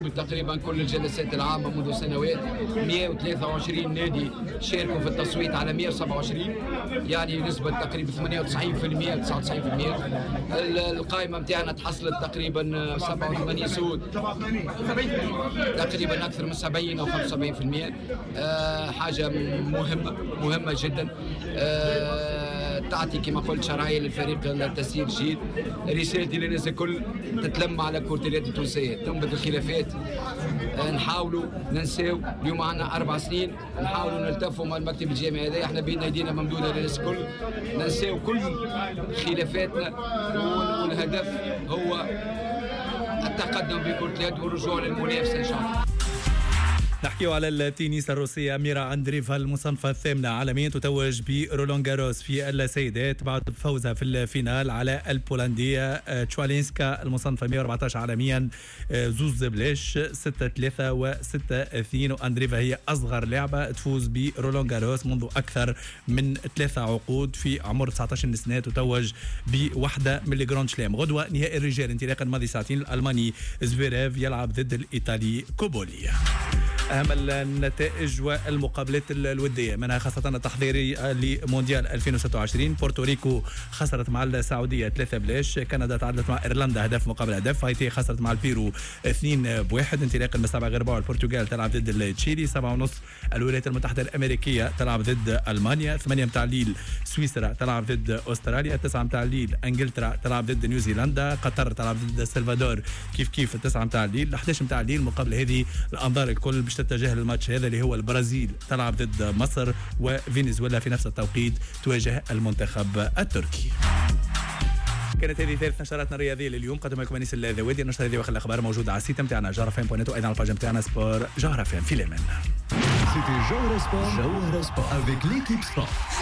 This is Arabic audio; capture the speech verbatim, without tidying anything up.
تقريبا كل الجلسات العامة منذ سنوات. مئة وثلاثة وعشرين نادي شاركوا في التصويت على مئة وسبعة وعشرين، يعني نسبة تقريبا ثمانية وتسعين بالمئة تسعة وتسعين بالمئة. القائمة متاعنا تحصلت تقريبا سبعة وثمانين سود، تقريبا أكثر من سبعين أو خمسة وسبعين بالمئة. أه حاجة مهمة مهمة جدا، أه تعطي كما قلت شرعية للفريق التسيير الجيد. رسالتي للناس الكل تتلم على كرة اليد التونسية، تنبذ الخلافات، نحاولوا ننساو. اليوم عندنا أربع سنين نحاولوا نلتفوا مع المكتب الجامعي هذا، احنا بين ايدينا ممدودة للناس الكل، ننساو كل خلافاتنا، والهدف هو التقدم بكرة اليد والرجوع للمنافسة إن شاء الله. نحكيو على التنس الروسية. ميرا أندريفا المصنفة الثامنة عالميا تتوج برولان جاروس في السيدات بعد فوزها في الفينال على البولندية تشوالينسكا المصنفة مئة وأربعة عشر عالميا زوز بلاش ستة ثلاثة وستة اثنين. وأندريفا هي أصغر لاعبة تفوز برولان جاروس منذ أكثر من ثلاثة عقود في عمر تسعة عشر سنة، تتوج بوحدة من الجراند سلام. غدوة نهائي الرجال انطلاقا ماضي ساعتين، الألماني زفيريف يلعب ضد الإيطالي كوبولي. أهم النتائج والمقابلات الودية منها خاصة التحضيري لمونديال ألفين وستة وعشرين. بورتوريكو خسرت مع السعودية ثلاثة بلاش، كندا تعادلت مع إيرلندا هدف مقابل هدف، هايتي خسرت مع البيرو اثنين بواحد. انطلاقا من سبعة غير البرتغال تلعب ضد التشيلي، سبعة ونص الولايات المتحدة الأمريكية تلعب ضد ألمانيا، ثمانية متاع الليل سويسرا تلعب ضد أستراليا، تسعة متاع الليل انجلترا تلعب ضد نيوزيلندا، قطر تلعب ضد السلفادور كيف كيف التسعة متاع الليل، أحد عشر متاع الليل. مقابل هذه الأنظار الكل باش تتجه للماتش هذا اللي هو البرازيل تلعب ضد مصر، وفنزويلا في نفس التوقيت تواجه المنتخب التركي. كانت هذه ثالث نشراتنا الرياضيه لليوم، قدم لكم انيس الذوادي. النشره هذه واخر الاخبار موجوده على السيت نتاعنا جوهره فام بوينت، وايضا على الباج نتاعنا سبور جوهره فام. في الامان. C'était Genre Sport, Genre Sport avec l'équipe sport.